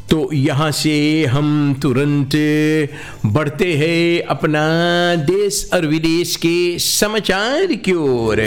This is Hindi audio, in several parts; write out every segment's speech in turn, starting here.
तो यहाँ से हम तुरंत बढ़ते हैं अपना देश और विदेश के समाचार की ओर।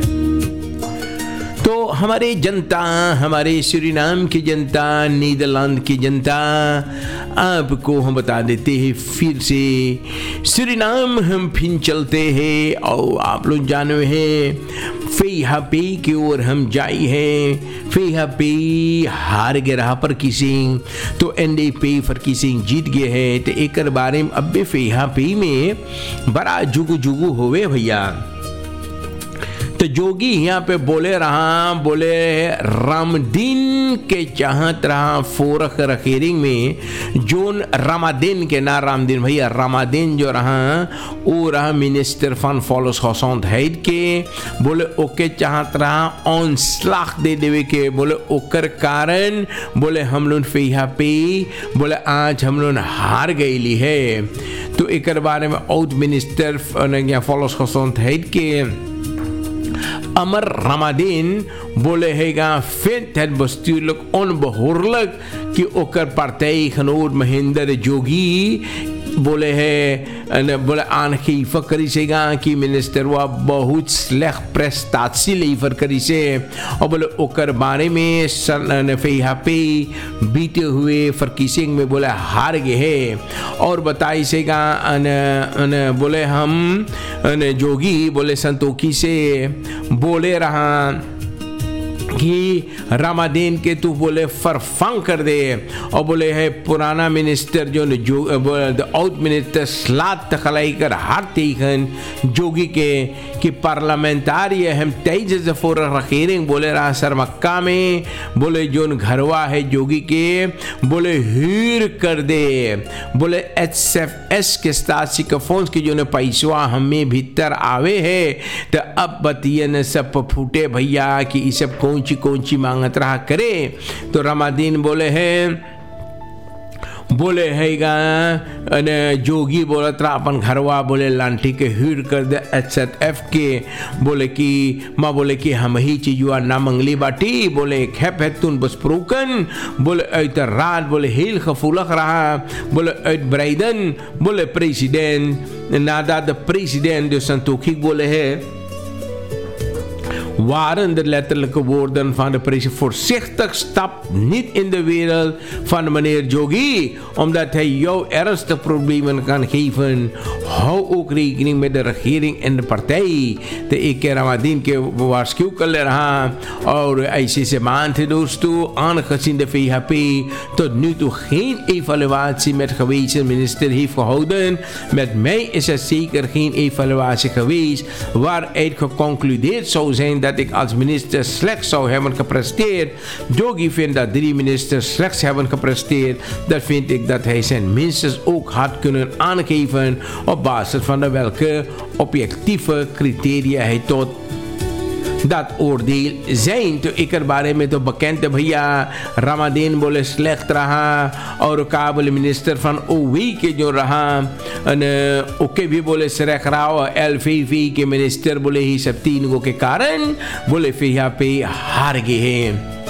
तो हमारे जनता, हमारे सूरीनाम की जनता, नीदरलैंड की जनता, आपको हम बता देते हैं फिर से सूरीनाम हम फिर चलते हैं और आप लोग जाने हैं फेहा पे की ओर हम जाई हैं। फेहा पे हार गए रहा पर किसिंग तो NDP पर किसिंग जीत गए हैं। तो एक बारे में अब फेहा पे में बड़ा जुगु जुगु होवे भैया। तो जोगी यहाँ पे बोले रहा, बोले रामदीन के चाहत रहा फोरख रखेरिंग में जोन रामादीन के ना रामदीन भैया रामादीन जो रहा वो रहा मिनिस्टर फन फॉलोस हौसौंद हैद के बोले ओके चाहत रहा ऑन स्लाख दे देवे के बोले ओकर कारण बोले हम लोग फेहा पे बोले आज हम लोग हार गईली है। तो एक बारे में आउट मिनिस्टर फॉलोस हौसौंद हैद के अमर रामादीन बोले हैगा फिर थेर बस्ती लोग उन बहुरलक कि ओकर पार्टी खनोर महेंद्र जोगी बोले है बोले आन खीफा करी सेगा कि मिनिस्टर वा बहुत स्लेख प्रेस्तासी लीफर करी से और बोले ओकर बारे में फेहा पे बीते हुए फरकीसिंग में बोले हार गए है। और बताई सेगा बोले हम जोगी बोले संतोखी से बोले रहा कि रामादीन के तू बोले फरफंग कर दे और बोले है पुराना मिनिस्टर जो आउट मिनिस्टर स्लात तखलाई कर हारती खन जोगी के कि पार्लियामेंटारी हम तेज जफोर रखेरिंग बोले रहा सर मक्का में बोले जोन घरवा है जोगी के बोले हीर कर दे बोले HFS के स्टासी का फोन की जो पैसवा हमें भीतर आवे है। तो अब बतिए न सब फूटे भैया कि ये सब कौन सी मांगत रहा करे। तो रामादीन बोले हैं बोले हैगा जोगी बोलत रहा अपन घरवा बोले लांठी के हीर कर दे HFF के बोले कि माँ बोले कि हम ही चीजुआ ना मंगली बाटी बोले खेप है तुन बस प्रोकन बोले ऐत रात बोले हिल खफूलक रहा बोले ऐत ब्राइडन बोले प्रेसिडेंट नादा द प्रेसिडेंट जो संतोखी बोले है waren de letterlijke woorden van de president voorzichtig stap niet in de wereld van meneer Jogi, omdat hij jou ernstige problemen kan geven. Hou ook rekening met de regering en de partij. De ik Ramadien ke waarschuw kan leren और ऐसे से मानते दोस्तों aangezien de VHP tot nu toe geen evaluatie met geweest minister heeft gehouden. Met mij is er zeker geen evaluatie geweest waaruit geconcludeerd zou zijn dat ik als minister slechts zou hebben gepresteerd. Jogi vindt dat 3 ministers slechts hebben gepresteerd. Dat vind ik dat hij zijn minstens ook had kunnen aangeven op basis van de welke objectieve criteria hij tot dat oordeel zijn. तो एक बारे में तो bekend है भैया रामादीन बोले स्लेक्ट रहा और काबुल मिनिस्टर फन ओवी के जो रहा ओके भी बोले सरेख रहा LFV के मिनिस्टर बोले ही सब 3 गो के कारण बोले फिर यहाँ पे हार गए हैं।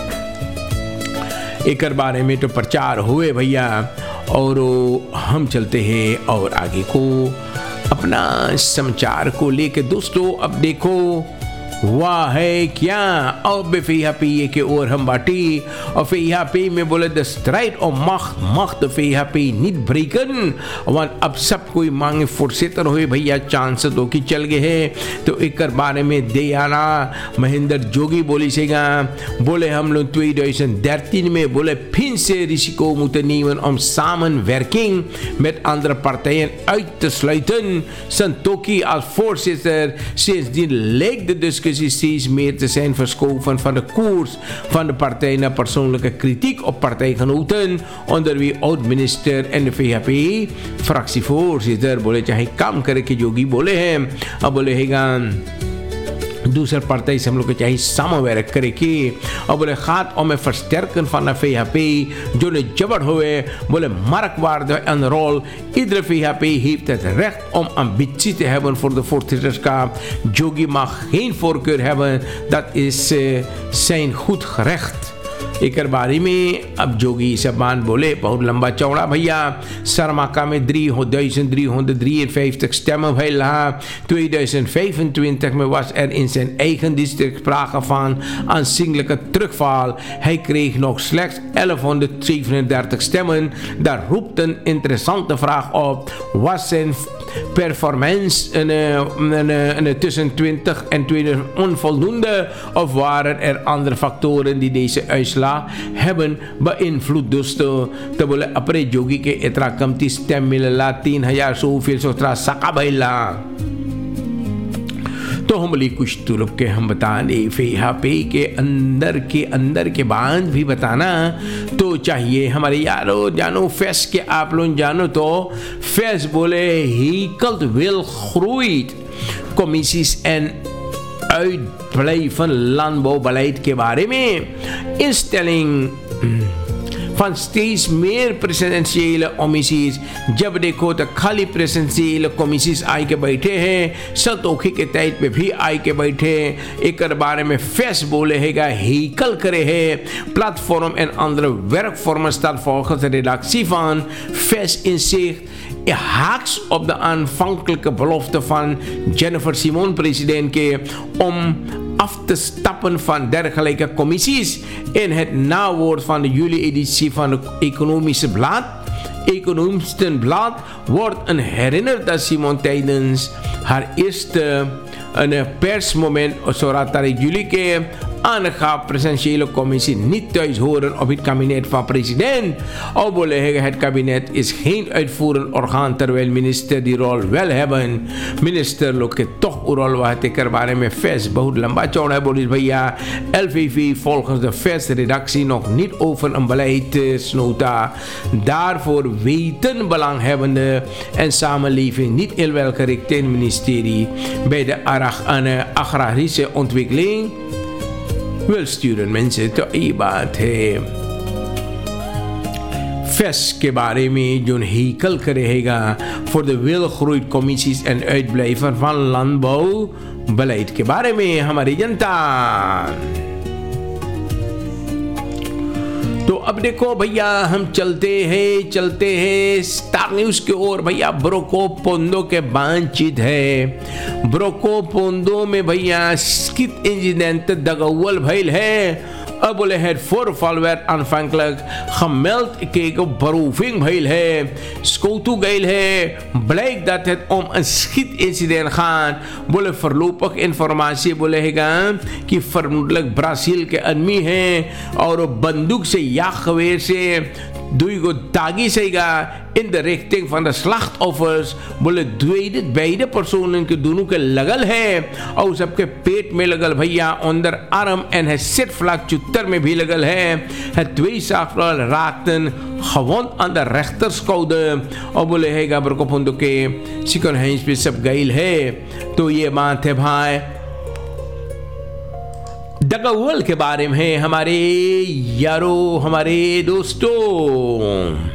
एक बारे में तो प्रचार हुए भैया और हम चलते हैं और आगे को अपना समाचार को लेके दोस्तों। अब देखो वाह है क्या अब FHP के और हम बाटी और FHP में बोले द स्ट्राइट और मख्त FHP नीट ब्रेकन वन अब सब कोई मांगे फुर्सतर हुए भैया चांस तो की चल गए हैं। तो एक बारे में दयाना महेंद्र जोगी बोली सेगा बोले हम लोग 2013 में बोले फिर से risiko moeten nemen om samenwerking met andere partijen uit te sluiten. Santoki als voorzitter sindsdien leek de discussie steeds meer te zijn verschoven van de koers van de partij naar persoonlijke kritiek op partijgenoten, onder wie oud-minister en de VHP fractievoorzitter बोले चाहे काम करे कि जोगी बोले हैं अब बोले हैगा दूसरे partij से हम लोग चाहिए samenwerk करे कि अब बोले gaat om het versterken van de VHP जो ने जबर हुए बोले markwaarde en rol. Iedere VHP heeft het recht om ambitie te hebben voor de voorzitterschap. Jogi mag geen voorkeur hebben, dat is zijn goed gerecht. एक बारे में अब जोगी सबान बोले बहुत लंबा चौड़ा भैया Sarmaka met 353 stemmen gehaald. 2025 was in zijn eigen district sprake van aanzienlijke terugval. Hij kreeg nog slechts 1137 stemmen. Dat roept een interessante vraag op. Was zijn performance tussen 20 en 20 onvoldoende? Of waren er andere factoren die deze uitslag hebben beïnvloed? Dus te बोले अपने जोगी के इतना कमती स्टेम मिलला 3000 फिर सोचरा सका भैला तो हम बोली कुछ तुलुप के हम बता दे फेहा पे के अंदर के बाद भी बताना तो चाहिए हमारे यारो जानो फेस के आप लोग जानो तो फेस बोले ही cult will groeit commissies en uitblijven landbouwbeleid के बारे में instelling van steeds meer presidentiële commissies. जब देखो तो खाली presidentiële commissies आई के बैठे हैं सतोखी के tijd पे भी आई के बैठे एक बारे में फेस बोले हैगा hekel करे है platform en andere werkvormen staat volgens de redactie van FES in zich haaks op de aanvankelijke belofte van Jennifer Simon president ke om af te stappen van dergelijke commissies. In het nawoord van de juli-editie van het Economistenblad wordt herinnerd dat Simon tijdens haar eerste persmoment zodat jullie ke aangaf presidentiële commissie niet thuis horen op het kabinet van president. Obole het kabinet is geen uitvoerend orgaan terwijl minister die rol wel hebben. Minister लोग के toch rol वहाते करवाने में FES बहुत लंबा चौड़ा बोली भैया LVV volgens de FES redactie nog niet over een beleidsnota. Daarvoor weten belanghebbenden en samenleving niet in welke richting ministerie bij de agrarische ontwikkeling wil sturen mensen तो ये बात है FES के बारे में जो hekel करेगा voor de wilgroeit commissies en uitblijven van landbouwbeleid के बारे में हमारी जनता तो अब देखो भैया हम चलते हैं स्टार न्यूज की ओर भैया ब्रोको पोंदो के बातचीत है ब्रोको पोंदो में भैया स्किट इंसिडेंट दगवल भइल है अब बोले het voorval werd aanvankelijk gemeld tegen beroving भइल है स्कोटू गइल है blijkt dat het om een schietincident gaat बोले voorlopig informatie बोले हैगा कि vermoedelijk Brazil के आदमी हैं और बंदूक से या geweer से दुईगो दागी सेगा in de richting van de slachtoffers बोले beide personen के दोनों के लगल है और सबके पेट में लगल भैया onder arm en het zitvlak chutter में भी लगल है het twee slachtoffer raakten gewond aan de rechterschouder और बोले हैगा बरकोपुंदो के ziekenhuis पे सब गइल है तो ये बात है भाई दगावल के बारे में हमारे यारो हमारे दोस्तों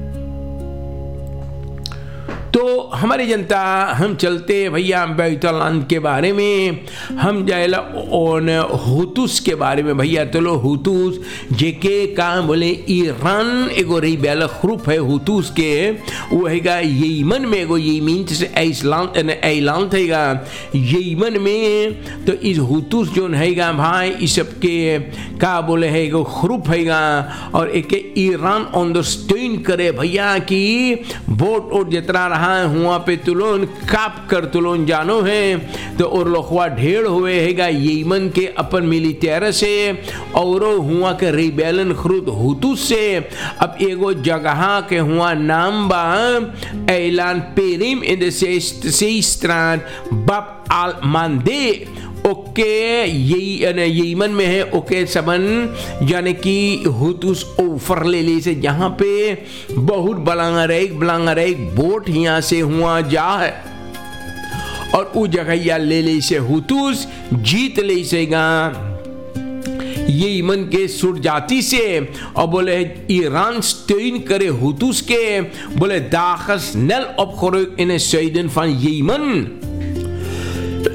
तो हमारी जनता हम चलते भैया बैतुल्लाह के बारे में हम जाएला और हुतूस के बारे में भैया तो लो हुतूस जेके का बोले ईरान एगो रिबेल ग्रुप है हुतूस के वो हैगा यमन में एगो यमीन से आइलैंड हैगा यमन में तो इस हुतूस जो हैगा भाई इस सब के का बोले है एगो ग्रुप हैगा और एक ईरान अंडरस्टैंड करे भैया कि वोट और जितना रहा हुआ पे तुलोन काप कर तुलोन जानो है तो और लोखवा ढेर हुए हैगा यमन के अपन मिलिटेर से और हुआ के रिबेलन खुद हुतू से अब एगो जगह के हुआ नाम बा ऐलान पेरिम इन द सेस्ट्रान बाप आल मांदे ओके यमन में है ओके सबन यानी कि हुतूस ओफर ले ली से जहाँ पे बहुत बलांगरेक बोट यहाँ से हुआ जा है और उस जगह या ले ली से हुतूस जीत ले सेगा ये यमन के सुरजाती से और बोले ईरान स्टेन करे हुतूस के बोले दाखस नल opgerukt in het zuiden van Jemen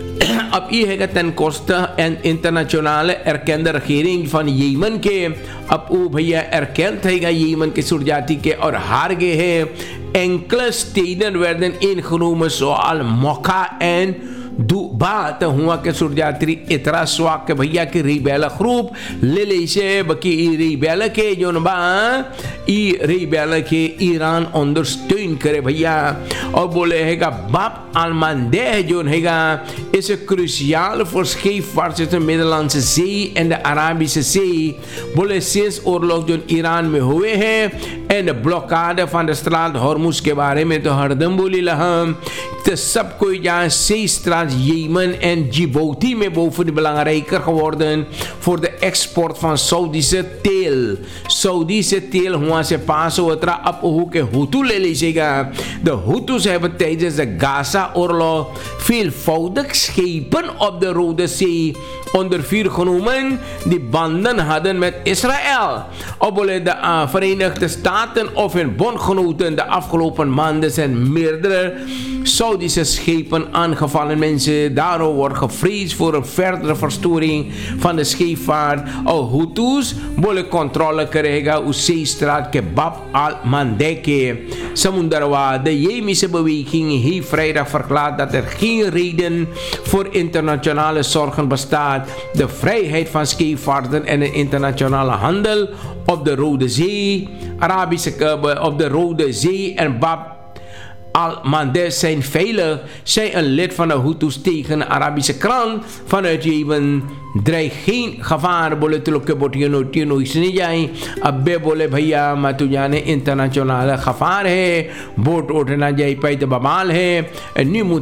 अब ये है ten koste en internationale erkende regering van Jemen के अब वो भैया erkend है Jemen के सुरजाती के और हार गए हैं. Enkele steden werden ingenomen zoals Mokka en Duba te हुआ के सुरजात्री इतरा स्वाक के भैया की रिबेल ग्रुप ले ले से बकी रिबेल के जोन बा ई रिबेल के ईरान अंडरस्टैंड करे भैया और बोले हैगा बाप Almandeh जोन हैगा is cruciaal voor scheepvaart tussen de Middellandse Zee en de Arabische Zee. बोले sinds oorlog जोन ईरान में हुए हैं en de blokkade van de straat Hormuz के बारे में तो हरदम बोली लहम te सब कोई जहाँ zeestraat Jemen en Djibouti में boven belangrijker geworden voor de export van Saudische teel. Saudische teel हुआ से पास होता अब hoe के Hutu ले लीजिएगा. De Hutus hebben tijdens de Gaza-oorlog veelvoudig schepen op de Rode Zee onder vuur genomen die banden hadden met Israël. Obole de Verenigde Staten of hun bondgenoten de afgelopen maanden zijn meerdere Saudische schepen aangevallen. Mensen, daarom wordt gevreesd voor een verdere verstoring van de scheepvaart. Hutus willen controle krijgen op zeestraat ke Bab al-Mandeb ke Samundarwa. De Jemense beweging heeft vrijdag verklaard dat er geen reden voor internationale zorgen bestaat. De vrijheid van scheepvaarten en de internationale handel op de Rode Zee, op de Rode Zee en Bab al-Mandeb zijn veilig, zei een lid van de Hutus tegen een Arabische krant vanuit Jemen. Dreig geen gevaar बोले तो लोग के बोटियों तीनों इसने जाए अब्बे बोले भैया मैं तो जाने इंटरनेशनल खफार है बोट उठना जाए पाई तो बमाल है nu moet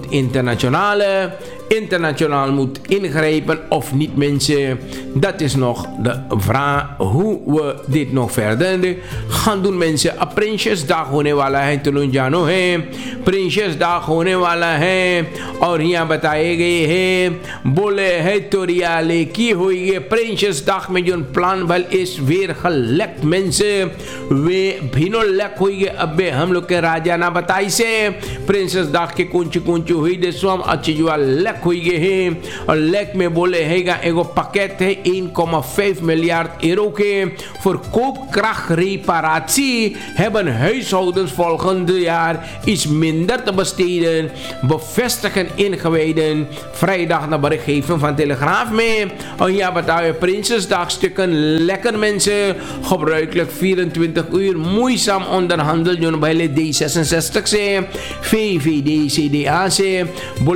internationaal moet ingrijpen of niet mensen. Dat is nog de vraag hoe we dit nog verder gaan doen mensen. A Prinsjesdag होने वाला है तुम जानो है Prinsjesdag होने वाला है और यहाँ बताए गए हैं बोले है तो रियाले की हुई है Prinsjesdag में जो प्लान भल इस weer gelekt mensen वे भिनो लक हुई है अबे हम लोग के राजा ना बताई से Prinsjesdag के कुंच हुई दे स्वाम अच्छी जो लक हुई है और लेक में बोले हैगा एगो pakket है 1,5 miljard euro के voor koopkrachtreparatie hebben huishoudens volgende jaar iets minder te besteden, bevestigen ingewijden vrijdag naar berichtgeving van Telegraaf mee. En ja, betaal je Prinsjesdag stukken lekker mensen, gebruikelijk 24 uur moeizaam onderhandeld bij de D66 VVD CDA